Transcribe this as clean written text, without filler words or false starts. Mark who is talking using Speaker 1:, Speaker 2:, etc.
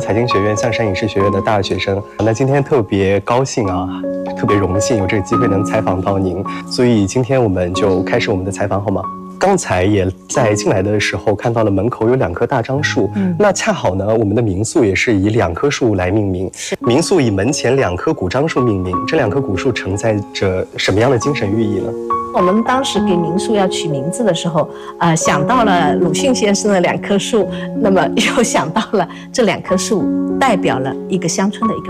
Speaker 1: 财经学院象山影视学院的大学生。那今天特别高兴啊，特别荣幸有这个机会能采访到您，所以今天我们就开始我们的采访好吗？刚才也在进来的时候看到了门口有2棵大樟树，那恰好呢，我们的民宿也是以2棵树来命名。民宿以门前2棵古樟树命名，这2棵古树承载着什么样的精神寓意呢？
Speaker 2: 我们当时给民宿要取名字的时候，想到了鲁迅先生的2棵树，那么又想到了这2棵树代表了一个乡村的一个